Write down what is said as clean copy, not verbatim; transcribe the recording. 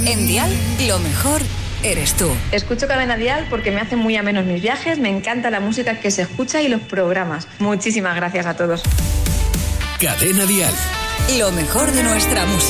En Dial, lo mejor eres tú. Escucho Cadena Dial porque me hacen muy amenos mis viajes, me encanta la música que se escucha y los programas. Muchísimas gracias a todos. Cadena Dial. Lo mejor de nuestra música.